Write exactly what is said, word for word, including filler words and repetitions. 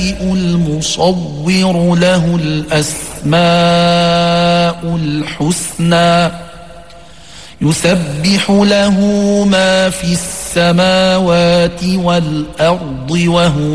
المصور له الأسماء الحسنى يسبح له ما في السماوات والأرض وهو